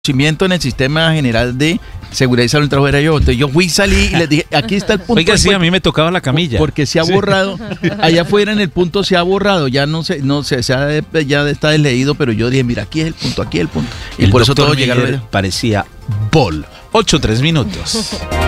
conocimiento en el sistema general de seguridad y salud del trabajo era yo. Entonces yo fui, salí y les dije, aquí está el punto. Oiga, sí, a mí me tocaba la camilla. Porque se ha borrado, allá afuera en el punto se ha borrado, ya ya está desleído, pero yo dije, mira, aquí es el punto, aquí es el punto. Y El por eso doctor todo llega a Miguel parecía Bol. 8:03 minutos.